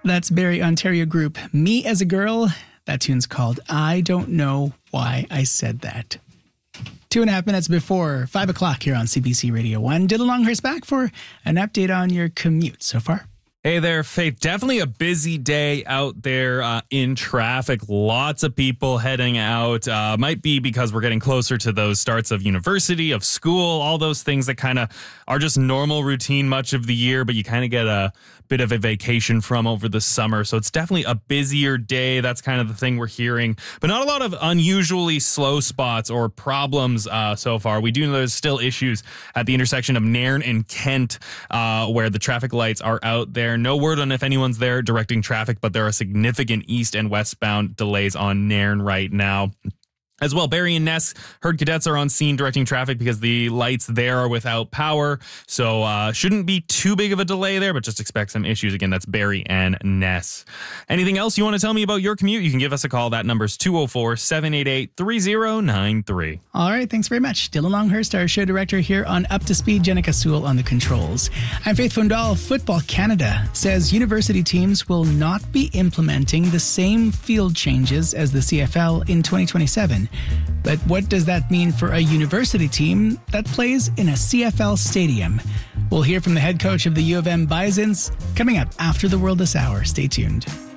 That's Barrie Ontario group Me as a Girl. That tune's called I Don't Know Why I Said That. 2.5 minutes before 5 o'clock here on CBC Radio 1. Dylan Longhurst back for an update on your commute so far. Hey there, Faith. Definitely a busy day out there in traffic. Lots of people heading out. Might be because we're getting closer to those starts of university, of school, all those things that kind of are just normal routine much of the year, but you kind of get a bit of a vacation from over the summer. So it's definitely a busier day. That's kind of the thing we're hearing, but not a lot of unusually slow spots or problems so far. We do know there's still issues at the intersection of Nairn and Kent where the traffic lights are out there. No word on if anyone's there directing traffic, but there are significant east and westbound delays on Nairn right now. As well, Barrie and Ness, Herd Cadets are on scene directing traffic because the lights there are without power. So shouldn't be too big of a delay there, but just expect some issues. Again, that's Barrie and Ness. Anything else you want to tell me about your commute? You can give us a call. That number's 204-788-3093. All right, thanks very much. Dylan Longhurst, our show director here on Up to Speed. Jenica Sewell on the controls. I'm Faith Fundal. Football Canada says university teams will not be implementing the same field changes as the CFL in 2027. But what does that mean for a university team that plays in a CFL stadium? We'll hear from the head coach of the U of M Bisons coming up after the World This Hour. Stay tuned.